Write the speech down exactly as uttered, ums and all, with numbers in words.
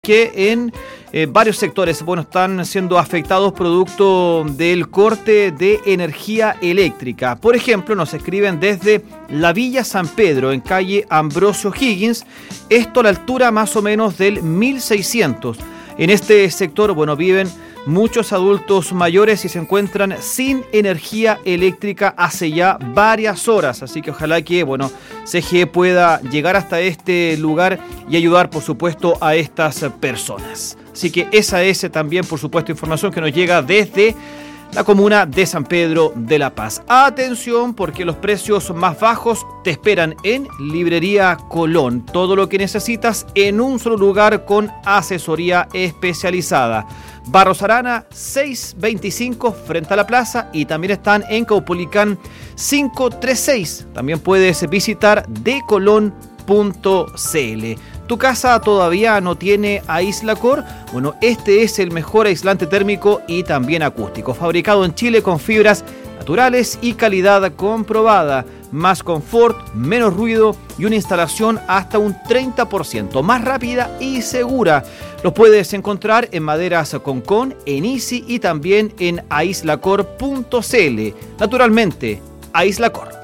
que en eh, varios sectores bueno, están siendo afectados producto del corte de energía eléctrica. Por ejemplo, nos escriben desde la Villa San Pedro, en calle Ambrosio Higgins, esto a la altura más o menos del mil seiscientos. En este sector, bueno, viven muchos adultos mayores y se encuentran sin energía eléctrica hace ya varias horas. Así que ojalá que, bueno, C G E pueda llegar hasta este lugar y ayudar, por supuesto, a estas personas. Así que esa es también, por supuesto, información que nos llega desde la comuna de San Pedro de La Paz. Atención, porque los precios más bajos te esperan en Librería Colón. Todo lo que necesitas en un solo lugar con asesoría especializada. Barros Arana seiscientos veinticinco frente a la plaza y también están en Caupolicán quinientos treinta y seis. También puedes visitar decolon punto c l. ¿Tu casa todavía no tiene Aislacor? Bueno, este es el mejor aislante térmico y también acústico. Fabricado en Chile con fibras naturales y calidad comprobada. Más confort, menos ruido y una instalación hasta un treinta por ciento más rápida y segura. Los puedes encontrar en Maderas Concón, en Easy y también en aislacor punto c l. Naturalmente, Aislacor.